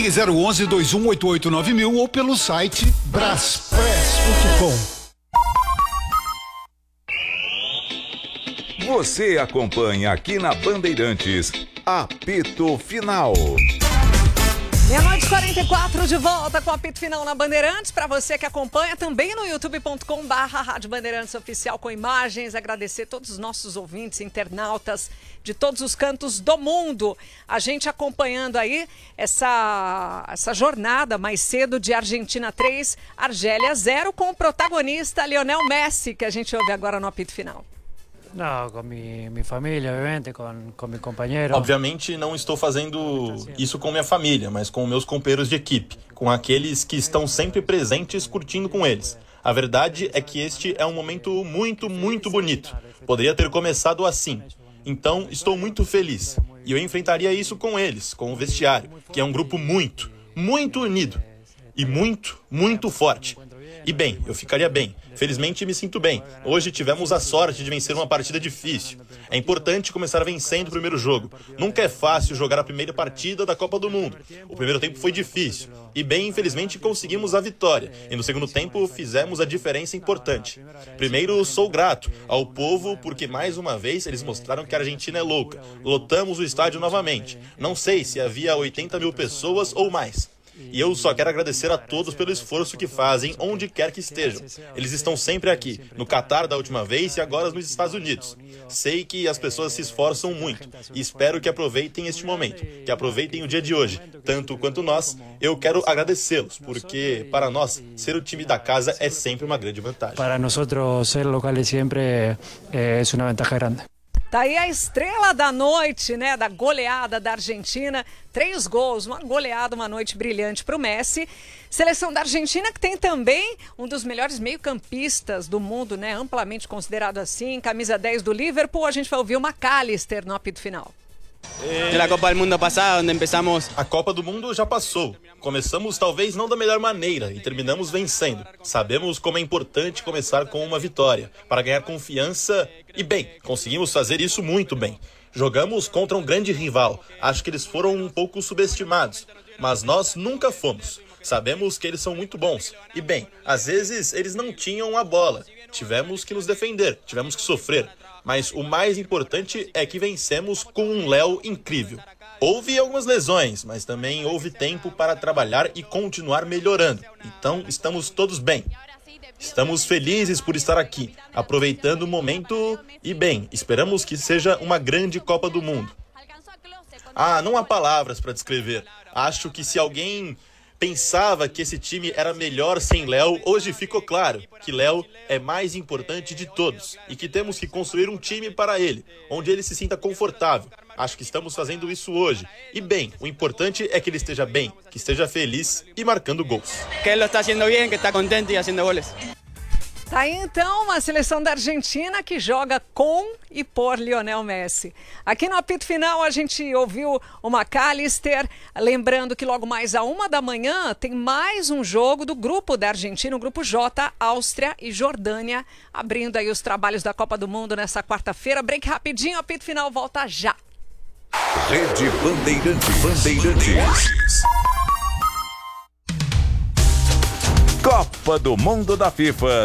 Ligue 011-2188-9000 ou pelo site braspress.com. Você acompanha aqui na Bandeirantes, Apito Final. 00:44 de volta com o Apito Final na Bandeirantes. Para você que acompanha também no youtube.com/Rádio Bandeirantes Oficial com imagens. Agradecer todos os nossos ouvintes, internautas de todos os cantos do mundo. A gente acompanhando aí essa jornada mais cedo de Argentina 3, Argélia 0, com o protagonista Lionel Messi, que a gente ouve agora no Apito Final. Não, com minha família, obviamente, com meu companheiro. Obviamente não estou fazendo isso com minha família, mas com meus companheiros de equipe, com aqueles que estão sempre presentes curtindo com eles. A verdade é que este é um momento muito, muito bonito. Poderia ter começado assim. Então, estou muito feliz. E eu enfrentaria isso com eles, com o vestiário, que é um grupo muito, muito unido. E muito, muito forte. E bem, eu ficaria bem. Felizmente me sinto bem. Hoje tivemos a sorte de vencer uma partida difícil. É importante começar vencendo o primeiro jogo. Nunca é fácil jogar a primeira partida da Copa do Mundo. O primeiro tempo foi difícil. E bem, infelizmente conseguimos a vitória. E no segundo tempo fizemos a diferença importante. Primeiro, sou grato ao povo porque mais uma vez eles mostraram que a Argentina é louca. Lotamos o estádio novamente. Não sei se havia 80 mil pessoas ou mais. E eu só quero agradecer a todos pelo esforço que fazem onde quer que estejam. Eles estão sempre aqui, no Catar da última vez e agora nos Estados Unidos. Sei que as pessoas se esforçam muito e espero que aproveitem este momento, que aproveitem o dia de hoje, tanto quanto nós. Eu quero agradecê-los, porque para nós, ser o time da casa é sempre uma grande vantagem. Para nós, ser locales sempre é uma vantagem grande. Tá aí a estrela da noite, né? Da goleada da Argentina. 3 gols, uma goleada, uma noite brilhante para o Messi. Seleção da Argentina que tem também um dos melhores meio-campistas do mundo, né? Amplamente considerado assim. Camisa 10 do Liverpool. A gente vai ouvir o McAllister no apito final. Na Copa do Mundo passada, onde começamos. A Copa do Mundo já passou. Começamos talvez não da melhor maneira e terminamos vencendo. Sabemos como é importante começar com uma vitória, para ganhar confiança e bem, conseguimos fazer isso muito bem. Jogamos contra um grande rival, acho que eles foram um pouco subestimados, mas nós nunca fomos. Sabemos que eles são muito bons e bem, às vezes eles não tinham a bola. Tivemos que nos defender, tivemos que sofrer. Mas o mais importante é que vencemos com um Léo incrível. Houve algumas lesões, mas também houve tempo para trabalhar e continuar melhorando. Então, estamos todos bem. Estamos felizes por estar aqui, aproveitando o momento e bem, esperamos que seja uma grande Copa do Mundo. Não há palavras para descrever. Acho que se alguém pensava que esse time era melhor sem Léo, hoje ficou claro que Léo é mais importante de todos e que temos que construir um time para ele, onde ele se sinta confortável. Acho que estamos fazendo isso hoje. E bem, o importante é que ele esteja bem, que esteja feliz e marcando gols. Que ele está fazendo bem, que está contente e fazendo goles. Tá aí então a seleção da Argentina que joga com e por Lionel Messi. Aqui no apito final a gente ouviu o McAllister, lembrando que logo mais à 1h tem mais um jogo do grupo da Argentina, o grupo J, Áustria e Jordânia, abrindo aí os trabalhos da Copa do Mundo nessa quarta-feira. Break rapidinho, apito final volta já. Rede Bandeirantes. Copa do Mundo da FIFA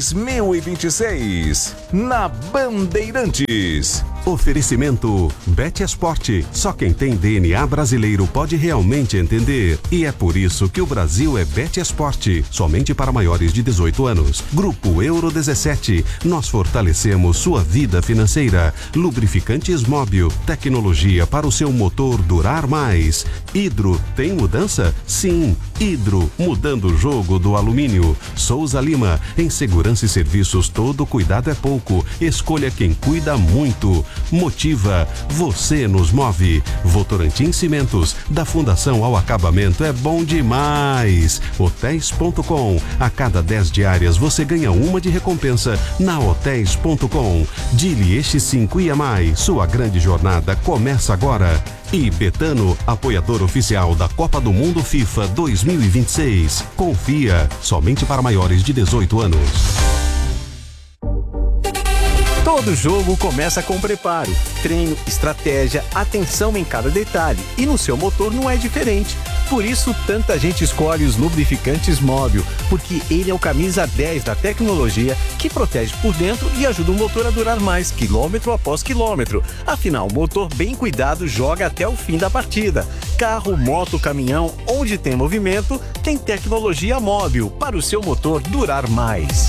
2026 na Bandeirantes. Oferecimento Bet Esporte. Só quem tem DNA brasileiro pode realmente entender. E é por isso que o Brasil é Bet Esporte. Somente para maiores de 18 anos. Grupo Euro 17. Nós fortalecemos sua vida financeira. Lubrificantes Móbil. Tecnologia para o seu motor durar mais. Hidro tem mudança? Sim. Hidro, mudando o jogo do alumínio. Souza Lima. Em segurança e serviços, todo cuidado é pouco. Escolha quem cuida muito. Motiva, você nos move. Votorantim Cimentos, da fundação ao acabamento é bom demais. Hotéis.com, a cada 10 diárias você ganha uma de recompensa na Hotéis.com. Dili 5 e a mais, sua grande jornada começa agora. E Betano, apoiador oficial da Copa do Mundo FIFA 2026. Confia, somente para maiores de 18 anos. Todo jogo começa com preparo, treino, estratégia, atenção em cada detalhe. E no seu motor não é diferente. Por isso, tanta gente escolhe os lubrificantes Móbil, porque ele é o camisa 10 da tecnologia que protege por dentro e ajuda o motor a durar mais, quilômetro após quilômetro. Afinal, o motor bem cuidado joga até o fim da partida. Carro, moto, caminhão, onde tem movimento, tem tecnologia Móbil para o seu motor durar mais.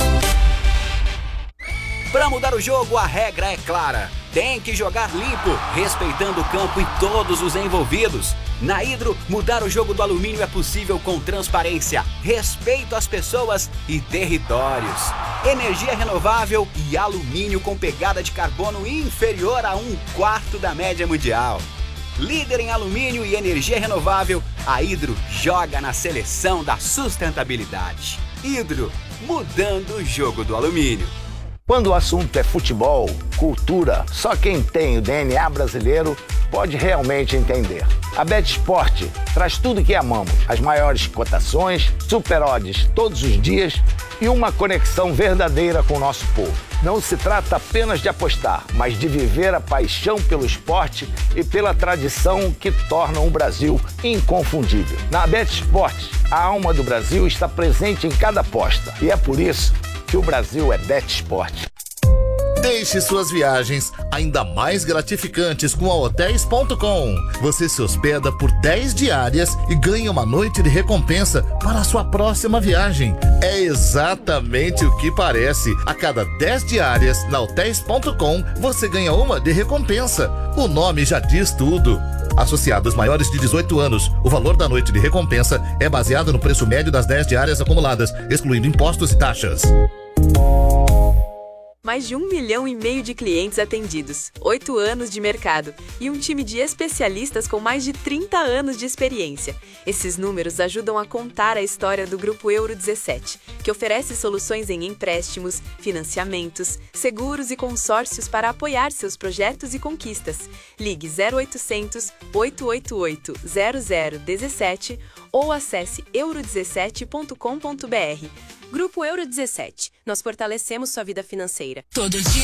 Para mudar o jogo, a regra é clara. Tem que jogar limpo, respeitando o campo e todos os envolvidos. Na Hidro, mudar o jogo do alumínio é possível com transparência, respeito às pessoas e territórios. Energia renovável e alumínio com pegada de carbono inferior a 1/4 da média mundial. Líder em alumínio e energia renovável, a Hidro joga na seleção da sustentabilidade. Hidro, mudando o jogo do alumínio. Quando o assunto é futebol, cultura, só quem tem o DNA brasileiro pode realmente entender. A BetSport traz tudo que amamos, as maiores cotações, super odds todos os dias e uma conexão verdadeira com o nosso povo. Não se trata apenas de apostar, mas de viver a paixão pelo esporte e pela tradição que tornam o Brasil inconfundível. Na BetSport, a alma do Brasil está presente em cada aposta e é por isso que o Brasil é BetSport. Deixe suas viagens ainda mais gratificantes com a Hotels.com. Você se hospeda por 10 diárias e ganha uma noite de recompensa para a sua próxima viagem. É exatamente o que parece. A cada 10 diárias na Hotels.com, você ganha uma de recompensa. O nome já diz tudo. Associados maiores de 18 anos, o valor da noite de recompensa é baseado no preço médio das 10 diárias acumuladas, excluindo impostos e taxas. Mais de 1,5 milhão de clientes atendidos, 8 anos de mercado e um time de especialistas com mais de 30 anos de experiência. Esses números ajudam a contar a história do Grupo Euro 17, que oferece soluções em empréstimos, financiamentos, seguros e consórcios para apoiar seus projetos e conquistas. Ligue 0800 888 0017 ou acesse euro17.com.br. Grupo Euro 17. Nós fortalecemos sua vida financeira. Todo dia.